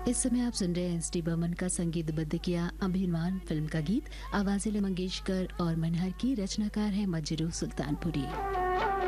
इस समय आप सुन रहे हैं एस टी बर्मन का संगीतबद्ध किया अभिमान फिल्म का गीत। आवाज़ें मंगेशकर और मनहर की, रचनाकार है मजरू सुल्तानपुरी।